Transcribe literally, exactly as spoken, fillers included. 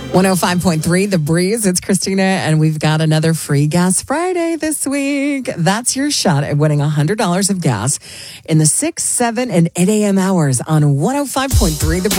one oh five point three The Breeze. It's Christina, and we've got another free gas Friday this week. That's your shot at winning one hundred dollars of gas in the six, seven, and eight a.m. hours on one oh five point three The Breeze.